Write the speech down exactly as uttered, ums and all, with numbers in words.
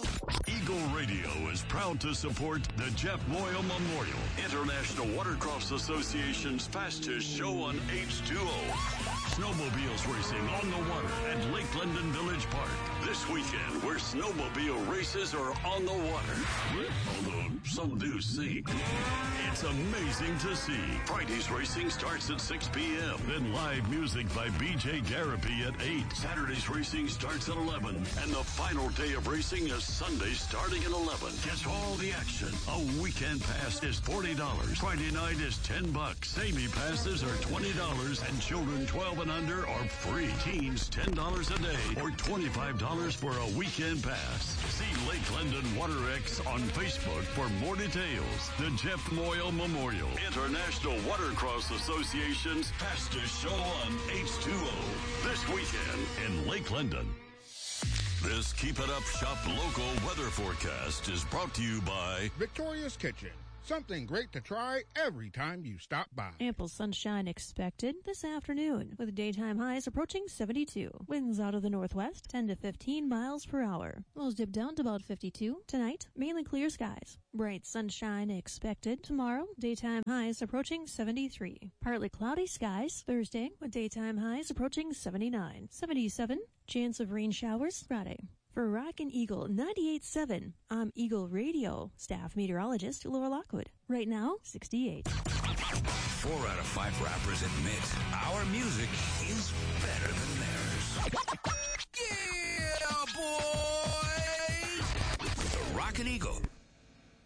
Eagle Radio is proud to support the Jeff Moyle Memorial, International Watercrofts Association's fastest show on H two O. Snowmobiles racing on the water at Lake London Village Park. This weekend, where snowmobile races are on the water. Although some do sink. It's amazing to see. Friday's racing starts at six p.m. Then live music by B J Garapi at eight. Saturday's racing starts at eleven. And the final day of racing is Sunday starting at eleven. Catch all the action. A weekend pass is forty dollars. Friday night is ten bucks. Samey passes are twenty dollars and children twelve and under are free. Teens ten dollars a day or twenty-five dollars for a weekend pass. See Lake London WaterX on Facebook for more details. The Jeff Moyle Memorial, International Watercross Association's fastest show on H two O. This weekend in Lake London. This Keep It Up Shop local weather forecast is brought to you by Victoria's Kitchen. Something great to try every time you stop by. Ample sunshine expected this afternoon, with daytime highs approaching seventy-two. Winds out of the northwest, ten to fifteen miles per hour. Lows dip down to about fifty-two. Tonight, mainly clear skies. Bright sunshine expected. Tomorrow, daytime highs approaching seventy-three. Partly cloudy skies Thursday, with daytime highs approaching seventy-nine. seventy-seven, chance of rain showers Friday. For Rockin' Eagle ninety-eight point seven, I'm Eagle Radio staff meteorologist Laura Lockwood. Right now, sixty-eight. Four out of five rappers admit our music is better than theirs. Yeah, boys! The Rockin' Eagle